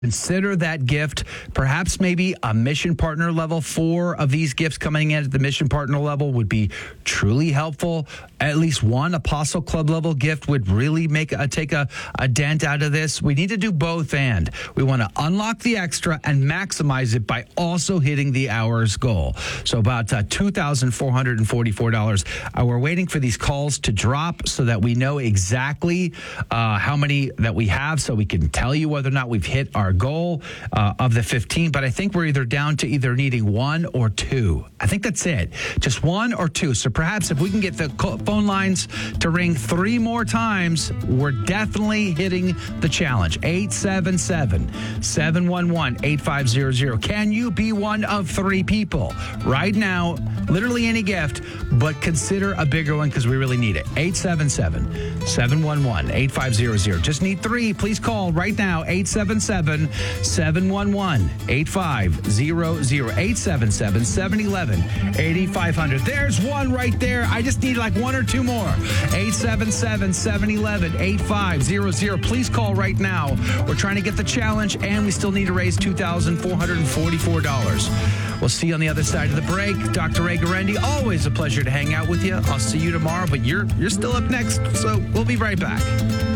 Consider that gift, perhaps maybe a mission partner level. 4 of these gifts coming in at the mission partner level would be truly helpful. At least one Apostle Club level gift would really take a dent out of this. We need to do both, and we want to unlock the extra and maximize it by also hitting the hours goal. So about $2,444. We're waiting for these calls to drop so that we know exactly how many that we have, so we can tell you whether or not we've hit our goal of the 15. But I think we're either down to either needing 1 or 2. I think that's it. Just 1 or 2. So perhaps if we can get the phone lines to ring 3 more times, we're definitely hitting the challenge. 877-711-8500. Can you be one of 3 people right now? Literally any gift, but consider a bigger one because we really need it. 877-711-8500. Just need 3. Please call right now. 877-711-8500. 877-711-8500. There's one right there. I just need like 1 or 2 more. 877-711-8500. Please call right now. We're trying to get the challenge, and we still need to raise $2,444. We'll see you on the other side of the break. Dr. Ray Guarendi, always a pleasure to hang out with you. I'll see you tomorrow, but you're still up next, so we'll be right back.